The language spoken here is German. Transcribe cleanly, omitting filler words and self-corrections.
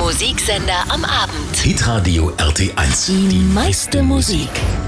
Musiksender am Abend. Hitradio RT1. Die meiste Musik.